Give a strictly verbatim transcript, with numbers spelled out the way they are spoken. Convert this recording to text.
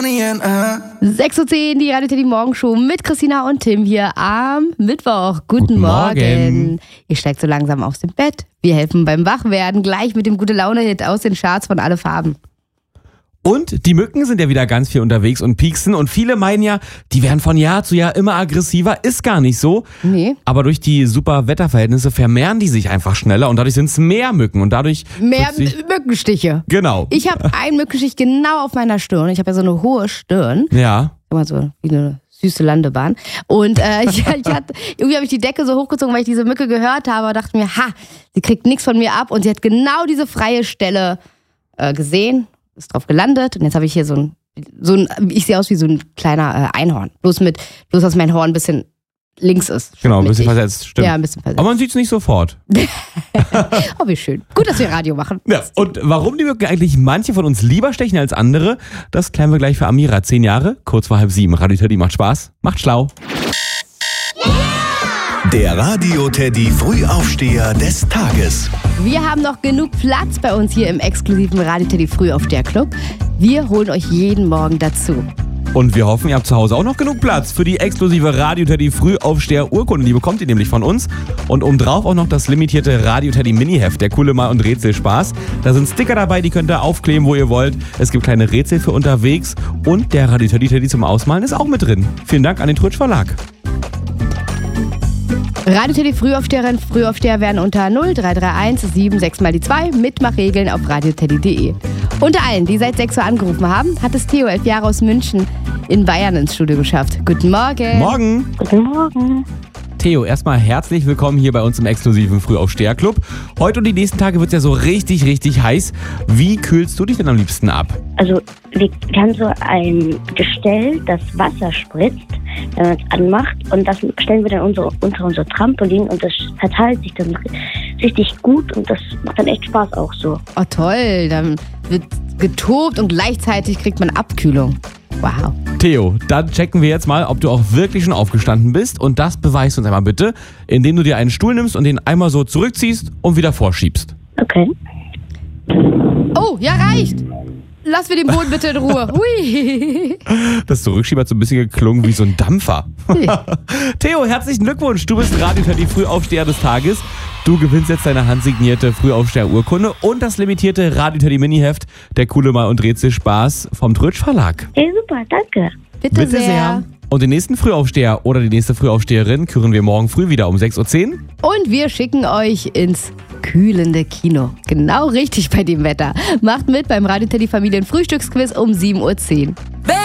sechs Uhr zehn, die Radio Teddy Morgenshow mit Christina und Tim hier am Mittwoch. Guten, Guten Morgen. Morgen. Ihr steigt so langsam aus dem Bett. Wir helfen beim Wachwerden gleich mit dem Gute-Laune-Hit aus den Charts von Alle Farben. Und die Mücken sind ja wieder ganz viel unterwegs und pieksen. Und viele meinen ja, die werden von Jahr zu Jahr immer aggressiver. Ist gar nicht so. Nee. Aber durch die super Wetterverhältnisse vermehren die sich einfach schneller. Und dadurch sind es mehr Mücken. Und dadurch... Mehr plötzlich- Mückenstiche. Genau. Ich habe einen Mückenstich genau auf meiner Stirn. Ich habe ja so eine hohe Stirn. Ja. Immer so wie eine süße Landebahn. Und äh, ich, ich hatte, irgendwie habe ich die Decke so hochgezogen, weil ich diese Mücke gehört habe. Und dachte mir, ha, sie kriegt nichts von mir ab. Und sie hat genau diese freie Stelle äh, gesehen. Ist drauf gelandet und jetzt habe ich hier so ein, so ein, ich sehe aus wie so ein kleiner äh, Einhorn. Bloß mit, bloß dass mein Horn ein bisschen links ist. Genau, ein bisschen mittig. versetzt, stimmt. Ja, ein bisschen versetzt. Aber man sieht es nicht sofort. Oh, wie schön. Gut, dass wir Radio machen. Ja, und warum die Mücken eigentlich manche von uns lieber stechen als andere, das klären wir gleich für Amira. Zehn Jahre, kurz vor halb sieben. Radio Teddy macht Spaß, macht schlau. Der Radio Teddy Frühaufsteher des Tages. Wir haben noch genug Platz bei uns hier im exklusiven Radio Teddy Frühaufsteher-Club. Wir holen euch jeden Morgen dazu. Und wir hoffen, ihr habt zu Hause auch noch genug Platz für die exklusive Radio Teddy Frühaufsteher Urkunde. Die bekommt ihr nämlich von uns. Und obendrauf auch noch das limitierte Radio Teddy Mini-Heft, der coole Mal- und Rätselspaß. Da sind Sticker dabei, die könnt ihr aufkleben, wo ihr wollt. Es gibt kleine Rätsel für unterwegs. Und der Radio Teddy Teddy zum Ausmalen ist auch mit drin. Vielen Dank an den Twitch Verlag. Radio Teddy Frühaufsteherinnen, Frühaufsteher werden unter null drei drei eins sieben sechs mal die zwei Mitmachregeln auf radioteddy punkt de. Unter allen, die seit sechs Uhr angerufen haben, hat es Theo, elf Jahre aus München, in Bayern ins Studio geschafft. Guten Morgen. Morgen. Guten Morgen. Theo, erstmal herzlich willkommen hier bei uns im exklusiven Frühaufsteher-Club. Heute und die nächsten Tage wird es ja so richtig, richtig heiß. Wie kühlst du dich denn am liebsten ab? Also wir haben so ein Gestell, das Wasser spritzt, wenn man es anmacht. Und das stellen wir dann unsere, unter unser Trampolin und das verteilt sich dann richtig gut und das macht dann echt Spaß auch so. Oh toll, dann wird getobt und gleichzeitig kriegt man Abkühlung. Wow. Theo, dann checken wir jetzt mal, ob du auch wirklich schon aufgestanden bist. Und das beweist uns einmal bitte, indem du dir einen Stuhl nimmst und den einmal so zurückziehst und wieder vorschiebst. Okay. Oh, ja reicht. Lass mir den Boden bitte in Ruhe. Hui. Das Zurückschieben hat so ein bisschen geklungen wie so ein Dampfer. Theo, herzlichen Glückwunsch. Du bist Radio Teddy Frühaufsteher des Tages. Du gewinnst jetzt deine handsignierte Frühaufsteher-Urkunde und das limitierte Radio Teddy Mini-Heft, der coole Mal- und Rätselspaß vom Twitch Verlag. Hey, super, danke. Bitte, Bitte sehr. sehr. Und den nächsten Frühaufsteher oder die nächste Frühaufsteherin küren wir morgen früh wieder um sechs Uhr zehn. Und wir schicken euch ins kühlende Kino. Genau richtig bei dem Wetter. Macht mit beim Radio Teddy Familien Frühstücksquiz um sieben Uhr zehn. Wer